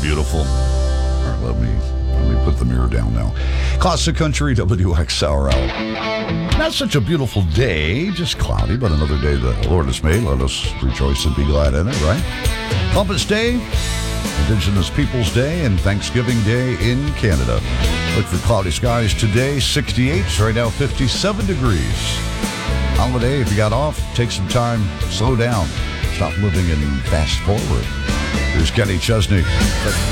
beautiful? All right, let me put the mirror down now. Classic Country WXRL. Not such a beautiful day, just cloudy, but another day the Lord has made. Let us rejoice and be glad in it, right? Columbus Day, Indigenous Peoples Day, and Thanksgiving Day in Canada. Look for cloudy skies today, 68, right now 57 degrees. Holiday, if you got off, take some time, slow down. Stop living in fast forward. Here's Kenny Chesney.